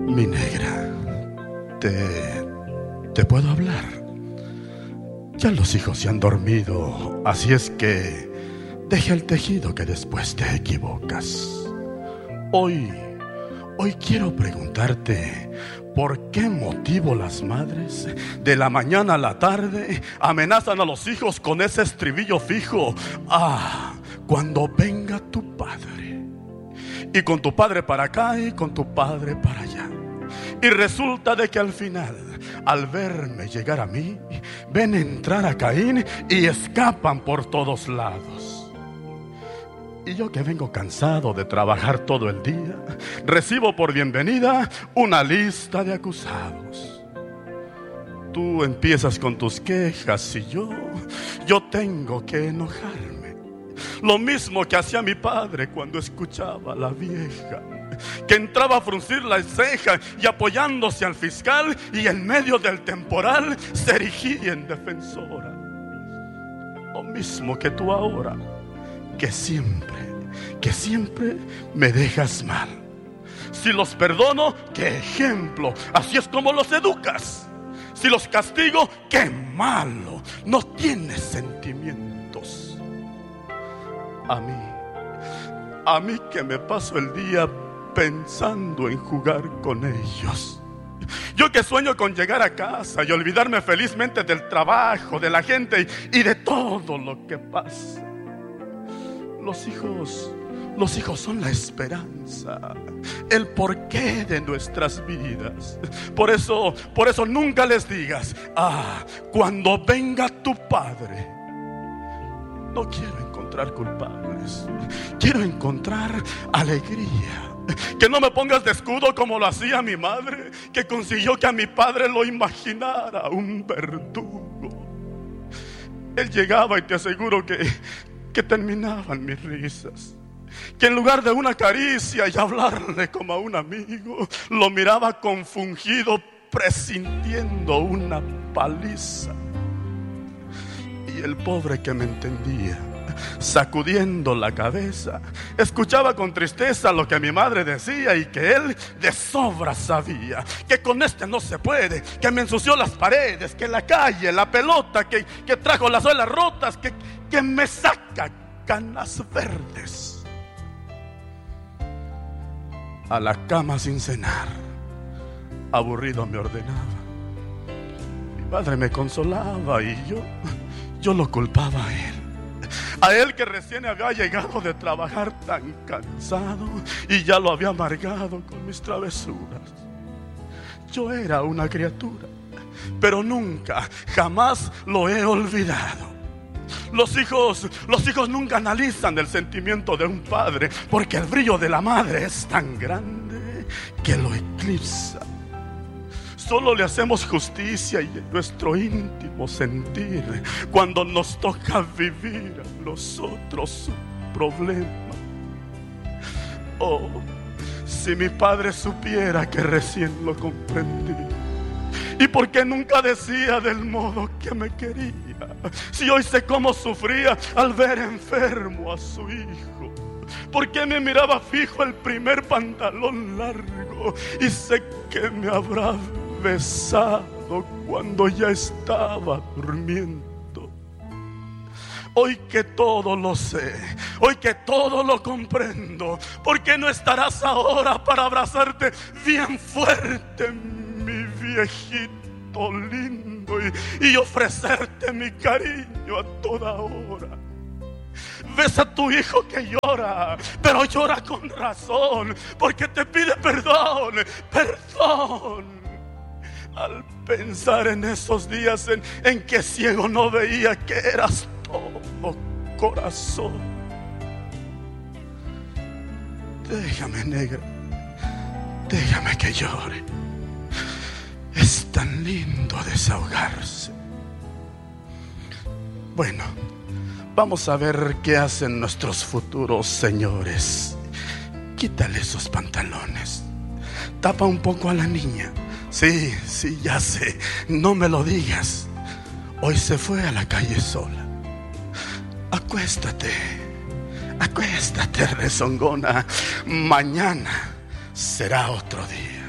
Mi negra, ¿te puedo hablar? Ya los hijos se han dormido, así es que deja el tejido que después te equivocas. Hoy quiero preguntarte, ¿por qué motivo las madres de la mañana a la tarde amenazan a los hijos con ese estribillo fijo? Cuando venga tu padre. Y con tu padre para acá y con tu padre para allá. Y resulta de que al final, al verme llegar a mí, ven entrar a Caín y escapan por todos lados. Y yo que vengo cansado de trabajar todo el día, recibo por bienvenida una lista de acusados. Tú empiezas con tus quejas y yo tengo que enojarme. Lo mismo que hacía mi padre cuando escuchaba a la vieja, que entraba a fruncir la ceja y apoyándose al fiscal, y en medio del temporal se erigía en defensora. Lo mismo que tú ahora, que siempre me dejas mal. Si los perdono, qué ejemplo, así es como los educas. Si los castigo, qué malo, no tienes sentimientos. A mí que me paso el día pensando en jugar con ellos. Yo que sueño con llegar a casa y olvidarme felizmente del trabajo, de la gente y de todo lo que pasa. Los hijos son la esperanza, el porqué de nuestras vidas. Por eso nunca les digas, cuando venga tu padre. No quiero encontrar culpables, quiero encontrar alegría. Que no me pongas de escudo como lo hacía mi madre, que consiguió que a mi padre lo imaginara un verdugo. Él llegaba y te aseguro que terminaban mis risas. Que en lugar de una caricia y hablarle como a un amigo, lo miraba compungido, presintiendo una paliza. Y el pobre que me entendía, sacudiendo la cabeza, escuchaba con tristeza lo que mi madre decía, y que él de sobra sabía que con este no se puede, que me ensució las paredes, que la calle, la pelota, que trajo las suelas rotas, que me saca canas verdes. A la cama sin cenar, aburrido me ordenaba. Mi padre me consolaba y yo lo culpaba a él que recién había llegado de trabajar tan cansado y ya lo había amargado con mis travesuras. Yo era una criatura, pero nunca, jamás lo he olvidado. Los hijos nunca analizan el sentimiento de un padre, porque el brillo de la madre es tan grande que lo eclipsa. Solo le hacemos justicia y en nuestro íntimo sentir cuando nos toca vivir a nosotros su problema. Oh, si mi padre supiera que recién lo comprendí. ¿Y por qué nunca decía del modo que me quería? Si hoy sé cómo sufría al ver enfermo a su hijo. ¿Por qué me miraba fijo el primer pantalón largo? Y sé que me habrá besado cuando ya estaba durmiendo. Hoy que todo lo sé, hoy que todo lo comprendo, ¿por qué no estarás ahora para abrazarte bien fuerte, mi viejito lindo, y ofrecerte mi cariño a toda hora? Ves a tu hijo que llora, pero llora con razón, porque te pide perdón, al pensar en esos días en que ciego no veía que eras todo corazón. Déjame, negra, déjame que llore. Es tan lindo desahogarse. Bueno, vamos a ver qué hacen nuestros futuros señores. Quítale esos pantalones. Tapa un poco a la niña. Sí, ya sé, no me lo digas. Hoy se fue a la calle sola. Acuéstate, rezongona. Mañana será otro día.